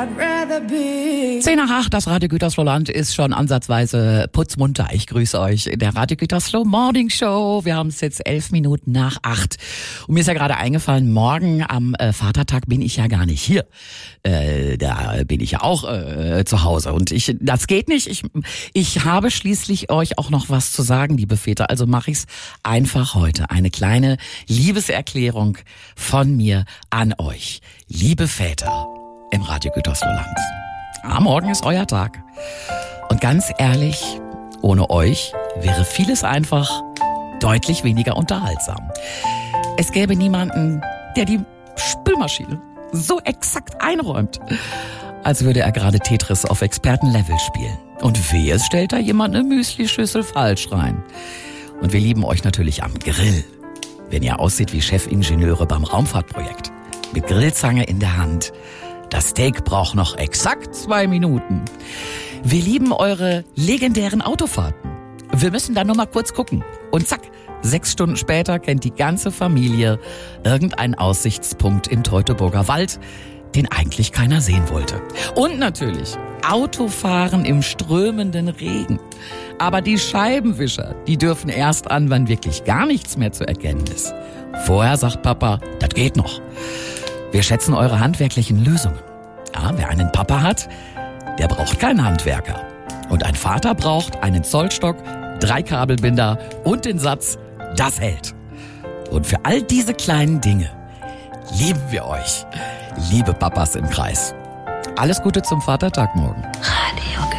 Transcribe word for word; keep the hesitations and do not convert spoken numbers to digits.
Zehn nach acht, das Radio Gütersloh Land ist schon ansatzweise putzmunter. Ich grüße euch in der Radio Gütersloh Morning Show. Wir haben es jetzt elf Minuten nach acht. Und mir ist ja gerade eingefallen, morgen am äh, Vatertag bin ich ja gar nicht hier. Äh, da bin ich ja auch äh, zu Hause. Und ich, das geht nicht. Ich, ich habe schließlich euch auch noch was zu sagen, liebe Väter. Also mache ich's einfach heute. Eine kleine Liebeserklärung von mir an euch. Liebe Väter im Radio Gütersloh Land. Ah, morgen ist euer Tag. Und ganz ehrlich, ohne euch wäre vieles einfach deutlich weniger unterhaltsam. Es gäbe niemanden, der die Spülmaschine so exakt einräumt, als würde er gerade Tetris auf Expertenlevel spielen. Und wehe, es stellt da jemand eine Müslischüssel falsch rein. Und wir lieben euch natürlich am Grill, wenn ihr aussieht wie Chefingenieure beim Raumfahrtprojekt. Mit Grillzange in der Hand. Das Steak braucht noch exakt zwei Minuten. Wir lieben eure legendären Autofahrten. Wir müssen da nur mal kurz gucken. Und zack, sechs Stunden später kennt die ganze Familie irgendeinen Aussichtspunkt im Teutoburger Wald, den eigentlich keiner sehen wollte. Und natürlich Autofahren im strömenden Regen. Aber die Scheibenwischer, die dürfen erst an, wenn wirklich gar nichts mehr zu erkennen ist. Vorher sagt Papa, das geht noch. Wir schätzen eure handwerklichen Lösungen. Ja, wer einen Papa hat, der braucht keinen Handwerker. Und ein Vater braucht einen Zollstock, drei Kabelbinder und den Satz, das hält. Und für all diese kleinen Dinge lieben wir euch, liebe Papas im Kreis. Alles Gute zum Vatertag morgen. Radio